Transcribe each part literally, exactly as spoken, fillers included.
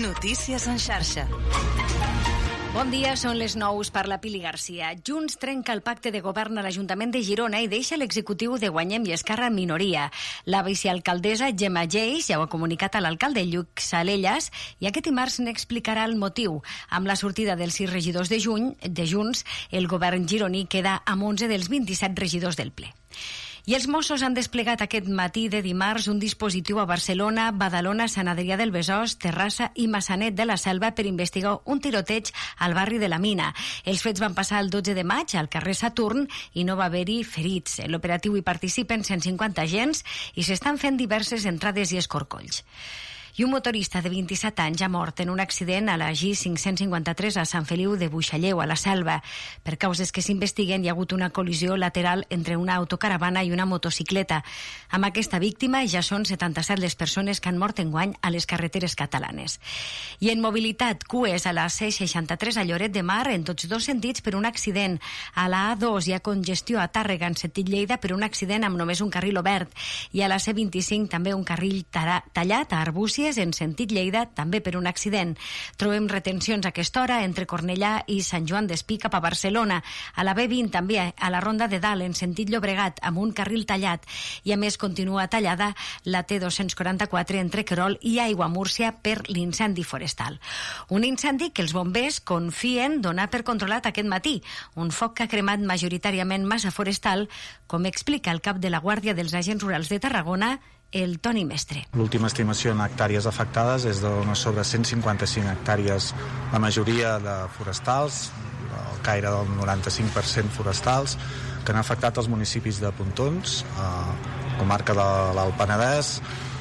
Notícies en xarxa. Bon dia, són les nou, parla Pili Garcia. Junts trenca el pacte de govern a l'Ajuntament de Girona i deixa l'executiu de Guanyem i Esquerra en minoria. La vicealcaldessa Gemma Geix ja ho ha comunicat a l'alcalde Lluc Salellas i aquest dimarts n'explicarà el motiu. Amb la sortida dels sis regidors de, juny, de Junts, el govern gironí queda amb onze dels vint-i-set regidors del ple. I els Mossos han desplegat aquest matí de dimarts un dispositiu a Barcelona, Badalona, Sant Adrià del Besòs, Terrassa i Massanet de la Selva per investigar un tiroteig al barri de la Mina. Els fets van passar el dotze de maig al carrer Saturn i no va haver-hi ferits. En l'operatiu hi participen cent cinquanta agents i s'estan fent diverses entrades i escorcolls. I un motorista de vint-i-set anys ha mort en un accident a la G cinc-cents cinquanta-tres a Sant Feliu de Buixalleu, a la Selva. Per causes que s'investiguen, hi ha hagut una col·lisió lateral entre una autocaravana i una motocicleta. Amb aquesta víctima ja són setanta-set les persones que han mort enguany a les carreteres catalanes. I en mobilitat, cues a la C seixanta-tres a Lloret de Mar en tots dos sentits per un accident. A la A dos hi ha congestió a Tàrrega en sentit Lleida per un accident amb només un carril obert. I a la C vint-i-cinc també un carril tallat a Arbúcies en sentit Lleida, també per un accident. Trobem retencions a aquesta hora entre Cornellà i Sant Joan d'Espí cap a Barcelona. A la B vint també a la Ronda de Dalt en sentit Llobregat amb un carril tallat. I a més continua tallada la T dos-cents quaranta-quatre entre Querol i Aiguamúrcia per l'incendi forestal. Un incendi que els bombers confien donar per controlat aquest matí. Un foc que ha cremat majoritàriament massa forestal, com explica el cap de la Guàrdia dels Agents Rurals de Tarragona, el Toni Mestre. L'última estimació en hectàrees afectades és d'unes sobre cent cinquanta-cinc hectàrees, la majoria de forestals, el caire del noranta-cinc per cent forestals, que han afectat els municipis de Pontons, a comarca de l'Alt Penedès,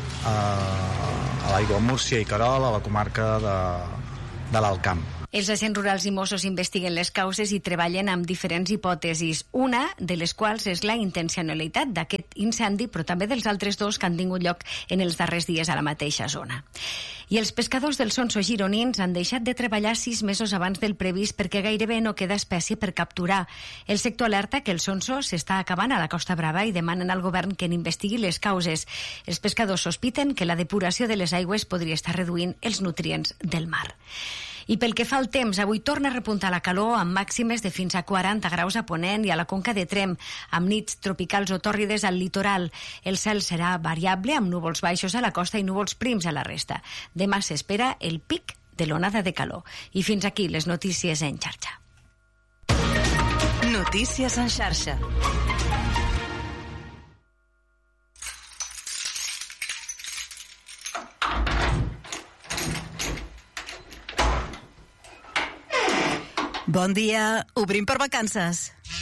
a l'Aiguamúrcia i Querol, a la comarca de, de l'Alt Camp. Els agents rurals i Mossos investiguen les causes i treballen amb diferents hipòtesis, una de les quals és la intencionalitat d'aquest incendi, però també dels altres dos que han tingut lloc en els darrers dies a la mateixa zona. I els pescadors del Sonso gironins han deixat de treballar sis mesos abans del previst perquè gairebé no queda espècie per capturar. El sector alerta que el Sonso s'està acabant a la Costa Brava i demanen al govern que n'investigui les causes. Els pescadors sospiten que la depuració de les aigües podria estar reduint els nutrients del mar. I pel que fa al temps, avui torna a repuntar la calor amb màximes de fins a quaranta graus a Ponent i a la Conca de Tremp, amb nits tropicals o tòrrides al litoral. El cel serà variable amb núvols baixos a la costa i núvols prims a la resta. Demà s'espera el pic de l'onada de calor. I fins aquí les notícies en xarxa. Notícies en xarxa. Bon dia, obrim per vacances.